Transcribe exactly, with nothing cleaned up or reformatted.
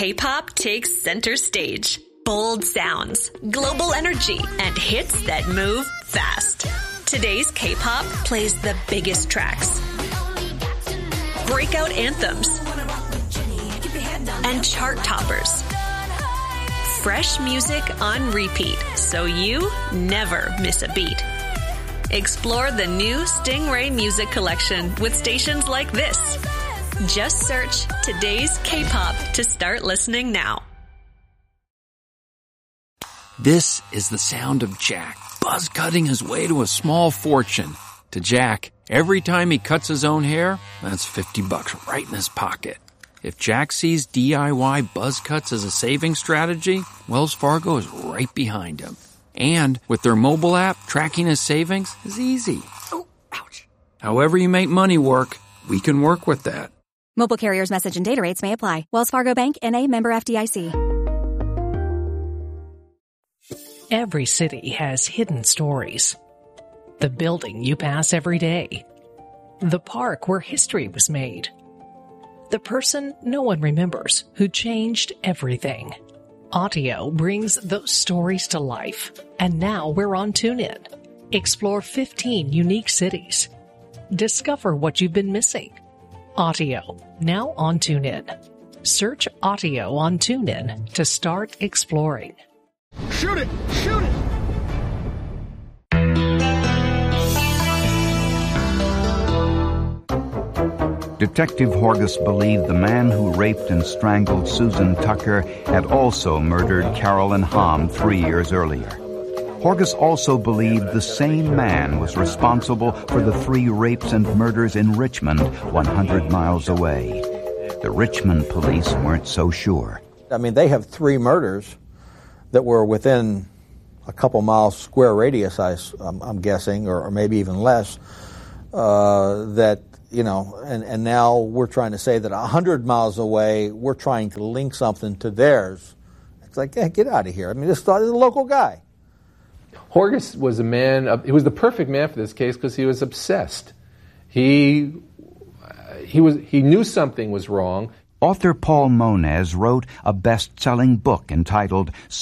K-pop takes center stage. Bold sounds, global energy, and hits that move fast. Today's K-pop plays the biggest tracks, breakout anthems, and chart toppers. Fresh music on repeat, so you never miss a beat. Explore the new Stingray Music Collection with stations like this. Just search Today's K-pop to start listening now. This is the sound of Jack, buzz cutting his way to a small fortune. To Jack, every time he cuts his own hair, that's fifty bucks right in his pocket. If Jack sees D I Y buzz cuts as a saving strategy, Wells Fargo is right behind him. And with their mobile app, tracking his savings is easy. Oh, ouch. However you make money work, we can work with that. Mobile carriers' message and data rates may apply. Wells Fargo Bank, N A, member F D I C. Every city has hidden stories. The building you pass every day. The park where history was made. The person no one remembers who changed everything. Audio brings those stories to life. And now we're on TuneIn. Explore fifteen unique cities. Discover what you've been missing. Audio, now on TuneIn. Search Audio on TuneIn to start exploring. Shoot it! Shoot it! Detective Horgus believed the man who raped and strangled Susan Tucker had also murdered Carolyn Hom three years earlier. Horgus also believed the same man was responsible for the three rapes and murders in Richmond, one hundred miles away. The Richmond police weren't so sure. I mean, they have three murders that were within a couple miles square radius, I, I'm, I'm guessing, or, or maybe even less, uh, that, you know, and, and now we're trying to say that one hundred miles away, we're trying to link something to theirs. It's like, hey, get out of here. I mean, this is a local guy. Horgus was a man, of, he was the perfect man for this case because he was obsessed. He, he, was, he knew something was wrong. Author Paul Moniz wrote a best-selling book entitled